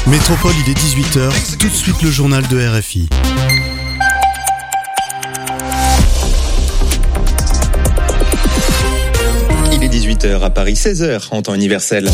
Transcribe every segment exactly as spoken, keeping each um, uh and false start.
Métropole, il est dix-huit heures, tout de suite le journal de R F I. Il est dix-huit heures à Paris, seize heures en temps universel.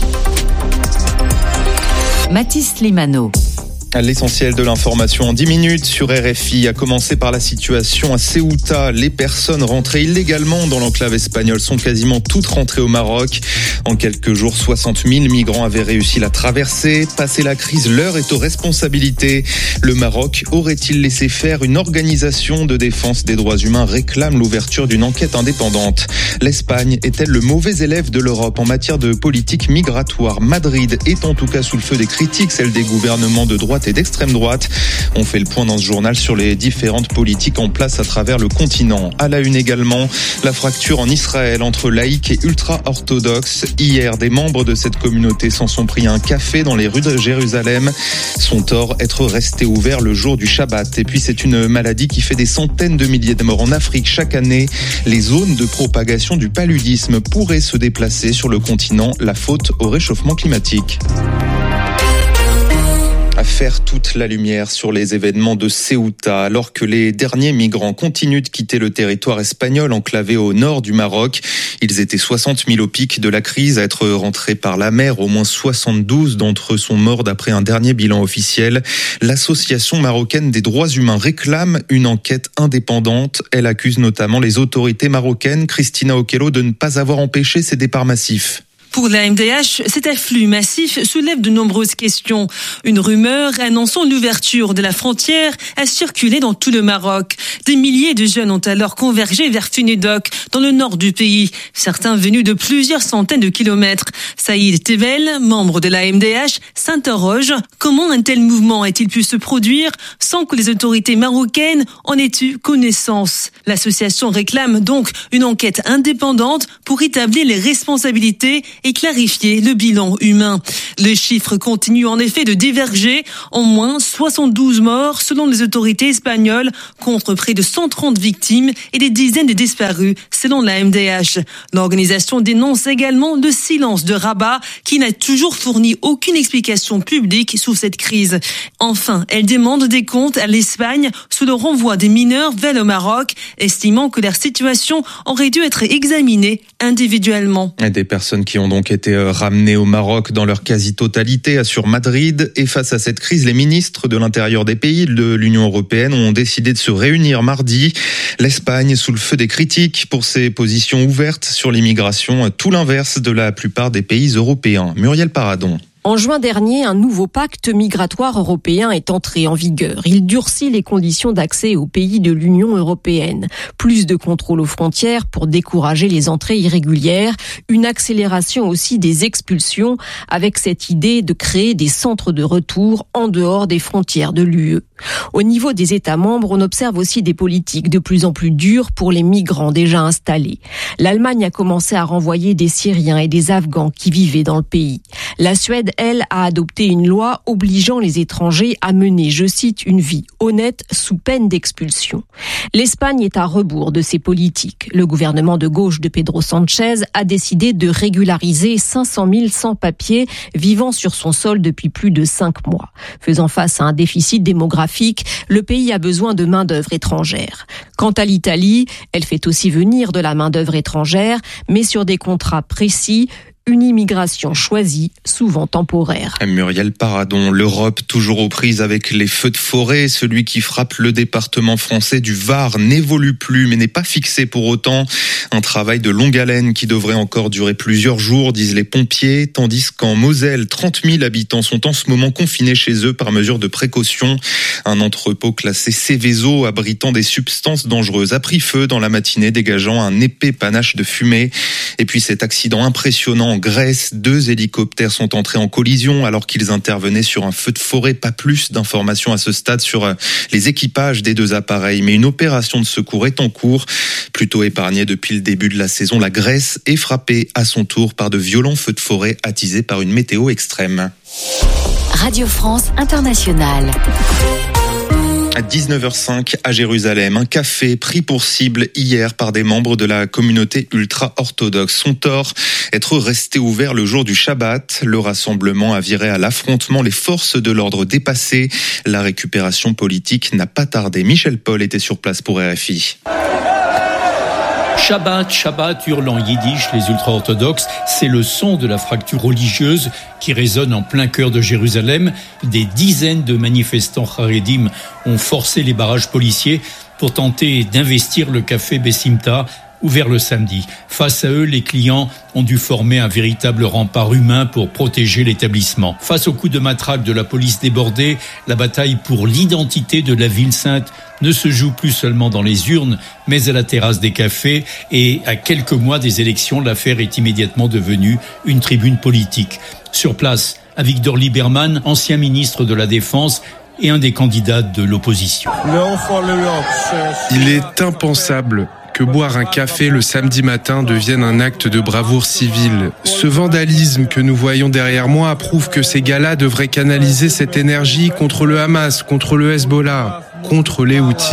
Mathis Limano. L'essentiel de l'information en dix minutes sur R F I, a commencé par la situation à Ceuta. Les personnes rentrées illégalement dans l'enclave espagnole sont quasiment toutes rentrées au Maroc. En quelques jours, soixante mille migrants avaient réussi la traversée. Passé la crise, l'heure est aux responsabilités. Le Maroc aurait-il laissé faire? Une organisation de défense des droits humains réclame l'ouverture d'une enquête indépendante. L'Espagne est-elle le mauvais élève de l'Europe en matière de politique migratoire? Madrid est en tout cas sous le feu des critiques, celle des gouvernements de droite et d'extrême droite. On fait le point dans ce journal sur les différentes politiques en place à travers le continent. À la une également, la fracture en Israël entre laïcs et ultra-orthodoxes. Hier, des membres de cette communauté s'en sont pris un café dans les rues de Jérusalem. Son tort, être resté ouvert le jour du Shabbat. Et puis c'est une maladie qui fait des centaines de milliers de morts en Afrique chaque année. Les zones de propagation du paludisme pourraient se déplacer sur le continent, la faute au réchauffement climatique. À faire toute la lumière sur les événements de Ceuta, alors que les derniers migrants continuent de quitter le territoire espagnol enclavé au nord du Maroc. Ils étaient soixante mille au pic de la crise à être rentrés par la mer. Au moins soixante-douze d'entre eux sont morts d'après un dernier bilan officiel. L'Association marocaine des droits humains réclame une enquête indépendante. Elle accuse notamment les autorités marocaines, Cristina Okello, de ne pas avoir empêché ces départs massifs. Pour la M D H, cet afflux massif soulève de nombreuses questions. Une rumeur annonçant l'ouverture de la frontière a circulé dans tout le Maroc. Des milliers de jeunes ont alors convergé vers Funedok, dans le nord du pays. Certains venus de plusieurs centaines de kilomètres. Saïd Tevel, membre de la M D H, s'interroge. Comment un tel mouvement a-t-il pu se produire sans que les autorités marocaines en aient eu connaissance? L'association réclame donc une enquête indépendante pour établir les responsabilités et clarifier le bilan humain. Les chiffres continuent en effet de diverger. Au moins soixante-douze morts selon les autorités espagnoles, contre près de cent trente victimes et des dizaines de disparus selon la M D H. L'organisation dénonce également le silence de Rabat qui n'a toujours fourni aucune explication publique sur cette crise. Enfin, elle demande des comptes à l'Espagne sous le renvoi des mineurs vers le Maroc, estimant que leur situation aurait dû être examinée individuellement. Des personnes qui ont donc été ramenées au Maroc dans leur quasi-totalité, assure Madrid. Et face à cette crise, les ministres de l'intérieur des pays de l'Union européenne ont décidé de se réunir mardi. L'Espagne sous le feu des critiques pour ses positions ouvertes sur l'immigration, tout l'inverse de la plupart des pays européens. Muriel Paradon. En juin dernier, un nouveau pacte migratoire européen est entré en vigueur. Il durcit les conditions d'accès aux pays de l'Union européenne. Plus de contrôles aux frontières pour décourager les entrées irrégulières. Une accélération aussi des expulsions avec cette idée de créer des centres de retour en dehors des frontières de l'U E. Au niveau des États membres, on observe aussi des politiques de plus en plus dures pour les migrants déjà installés. L'Allemagne a commencé à renvoyer des Syriens et des Afghans qui vivaient dans le pays. La Suède, elle, a adopté une loi obligeant les étrangers à mener, je cite, une vie honnête sous peine d'expulsion. L'Espagne est à rebours de ces politiques. Le gouvernement de gauche de Pedro Sánchez a décidé de régulariser cinq cent mille sans-papiers vivant sur son sol depuis plus de cinq mois. Faisant face à un déficit démographique, le pays a besoin de main-d'œuvre étrangère. Quant à l'Italie, elle fait aussi venir de la main-d'œuvre étrangère, mais sur des contrats précis, une immigration choisie, souvent temporaire. Muriel Paradon, l'Europe toujours aux prises avec les feux de forêt. Celui qui frappe le département français du Var n'évolue plus, mais n'est pas fixé pour autant. Un travail de longue haleine qui devrait encore durer plusieurs jours, disent les pompiers, tandis qu'en Moselle, trente mille habitants sont en ce moment confinés chez eux par mesure de précaution. Un entrepôt classé Seveso abritant des substances dangereuses a pris feu dans la matinée, dégageant un épais panache de fumée. Et puis cet accident impressionnant en Grèce, deux hélicoptères sont entrés en collision alors qu'ils intervenaient sur un feu de forêt. Pas plus d'informations à ce stade sur les équipages des deux appareils, mais une opération de secours est en cours. Plutôt épargnée depuis le début de la saison, la Grèce est frappée à son tour par de violents feux de forêt attisés par une météo extrême. Radio France Internationale. À dix-neuf heures cinq à Jérusalem, un café pris pour cible hier par des membres de la communauté ultra-orthodoxe. Son tort, être resté ouvert le jour du Shabbat. Le rassemblement a viré à l'affrontement, les forces de l'ordre dépassées. La récupération politique n'a pas tardé. Michel Paul était sur place pour R F I. Shabbat, Shabbat, hurlent en yiddish les ultra-orthodoxes, c'est le son de la fracture religieuse qui résonne en plein cœur de Jérusalem. Des dizaines de manifestants haredim ont forcé les barrages policiers pour tenter d'investir le café Bessimta, ouvert le samedi. Face à eux, les clients ont dû former un véritable rempart humain pour protéger l'établissement. Face aux coups de matraque de la police débordée, la bataille pour l'identité de la ville sainte ne se joue plus seulement dans les urnes, mais à la terrasse des cafés. Et à quelques mois des élections, l'affaire est immédiatement devenue une tribune politique. Sur place, Avigdor Lieberman, ancien ministre de la Défense, et un des candidats de l'opposition. Il est impensable que boire un café le samedi matin devienne un acte de bravoure civile. Ce vandalisme que nous voyons derrière moi prouve que ces gars-là devraient canaliser cette énergie contre le Hamas, contre le Hezbollah, contre les Houthis.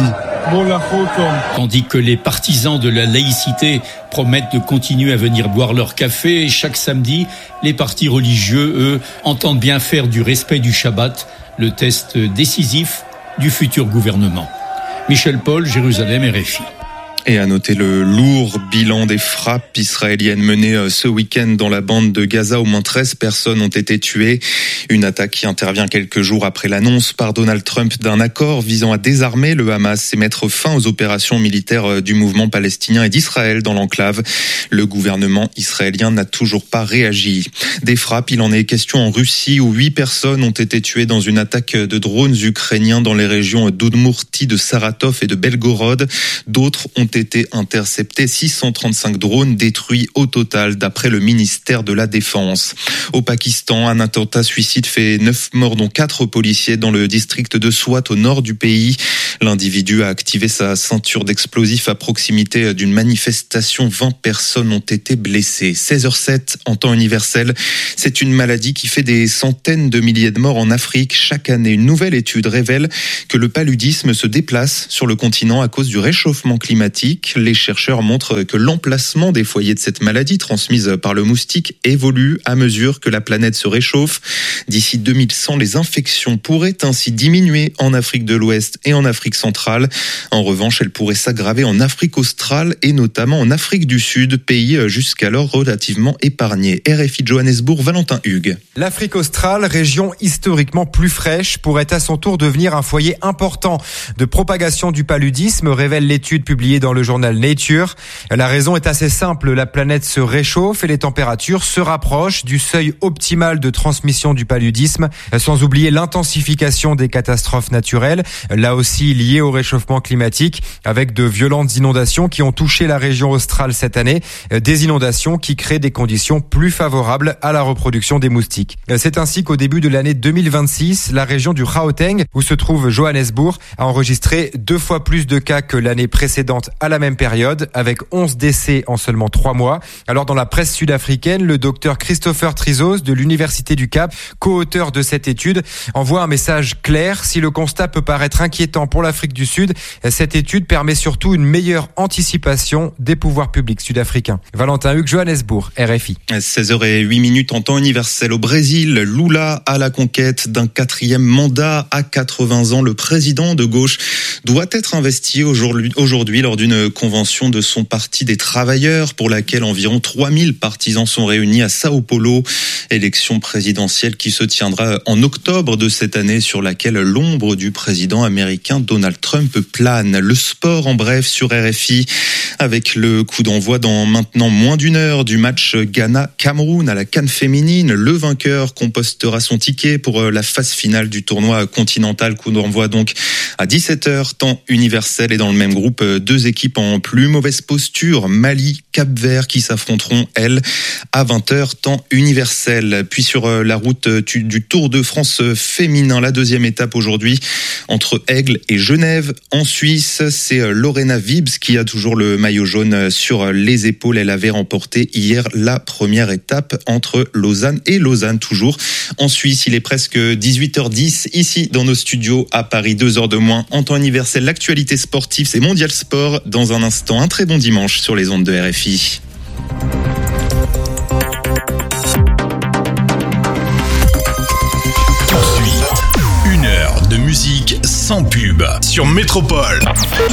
Tandis que les partisans de la laïcité promettent de continuer à venir boire leur café chaque samedi, les partis religieux, eux, entendent bien faire du respect du Shabbat le test décisif du futur gouvernement. Michel Paul, Jérusalem, R F I. Et à noter le lourd bilan des frappes israéliennes menées ce week-end dans la bande de Gaza. Au moins treize personnes ont été tuées. Une attaque qui intervient quelques jours après l'annonce par Donald Trump d'un accord visant à désarmer le Hamas et mettre fin aux opérations militaires du mouvement palestinien et d'Israël dans l'enclave. Le gouvernement israélien n'a toujours pas réagi. Des frappes, il en est question en Russie où huit personnes ont été tuées dans une attaque de drones ukrainiens dans les régions d'Udmurtie, de Saratov et de Belgorod. D'autres ont été interceptés, six cent trente-cinq drones détruits au total d'après le ministère de la Défense. Au Pakistan, un attentat suicide fait neuf morts dont quatre policiers dans le district de Swat au nord du pays. L'individu a activé sa ceinture d'explosifs à proximité d'une manifestation. vingt personnes ont été blessées. seize heures sept en temps universel. C'est une maladie qui fait des centaines de milliers de morts en Afrique chaque année. Une nouvelle étude révèle que le paludisme se déplace sur le continent à cause du réchauffement climatique. Les chercheurs montrent que l'emplacement des foyers de cette maladie transmise par le moustique évolue à mesure que la planète se réchauffe. D'ici deux mille cent, les infections pourraient ainsi diminuer en Afrique de l'Ouest et en Afrique centrale. En revanche, elles pourraient s'aggraver en Afrique australe et notamment en Afrique du Sud, pays jusqu'alors relativement épargné. R F I Johannesburg, Valentin Hugues. L'Afrique australe, région historiquement plus fraîche, pourrait à son tour devenir un foyer important de propagation du paludisme, révèle l'étude publiée dans le journal Nature. La raison est assez simple, la planète se réchauffe et les températures se rapprochent du seuil optimal de transmission du paludisme, sans oublier l'intensification des catastrophes naturelles, là aussi liées au réchauffement climatique, avec de violentes inondations qui ont touché la région australe cette année, des inondations qui créent des conditions plus favorables à la reproduction des moustiques. C'est ainsi qu'au début de l'année deux mille vingt-six, la région du Gauteng, où se trouve Johannesburg, a enregistré deux fois plus de cas que l'année précédente à la même période, avec onze décès en seulement trois mois. Alors dans la presse sud-africaine, le docteur Christopher Trizos de l'Université du Cap, co-auteur de cette étude, envoie un message clair. Si le constat peut paraître inquiétant pour l'Afrique du Sud, cette étude permet surtout une meilleure anticipation des pouvoirs publics sud-africains. Valentin Hugues, Johannesburg, R F I. seize heures huit minutes en temps universel au Brésil. Lula à la conquête d'un quatrième mandat à quatre-vingts ans. Le président de gauche doit être investi aujourd'hui, aujourd'hui lors d'une convention de son parti des travailleurs pour laquelle environ trois mille partisans sont réunis à Sao Paulo. Élection présidentielle qui se tiendra en octobre de cette année sur laquelle l'ombre du président américain Donald Trump plane. Le sport en bref sur R F I avec le coup d'envoi dans maintenant moins d'une heure du match Ghana-Cameroun à la CAN féminine. Le vainqueur compostera son ticket pour la phase finale du tournoi continental. Coup d'envoi donc à dix-sept heures temps universel et dans le même groupe deux équipes en plus mauvaise posture, Mali, Cap-Vert qui s'affronteront elles à vingt heures temps universel. Puis sur la route du Tour de France féminin, la deuxième étape aujourd'hui entre Aigle et et Genève. En Suisse, c'est Lorena Wiebes qui a toujours le maillot jaune sur les épaules. Elle avait remporté hier la première étape entre Lausanne et Lausanne, toujours en Suisse. Il est presque dix-huit heures dix ici dans nos studios à Paris, deux heures de moins en temps universel. L'actualité sportive, c'est Mondial Sport. Dans un instant, un très bon dimanche sur les ondes de R F I. Une heure de musique sans pub sur Métropole.